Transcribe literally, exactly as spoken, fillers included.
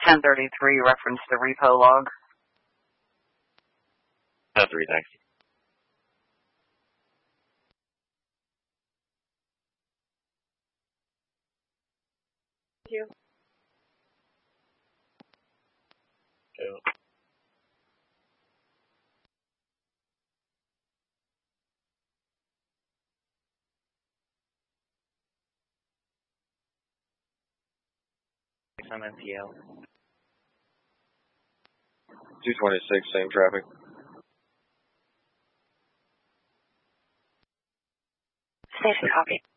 ten thirty-three, reference the repo log. ten three, thanks. Thank you. Yeah. I'm N P L. two twenty-six, same traffic. Station copy.